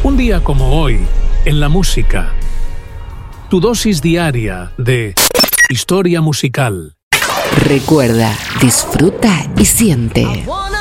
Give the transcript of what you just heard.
Un día como hoy, en la música. Tu dosis diaria de historia musical. Recuerda, disfruta y siente.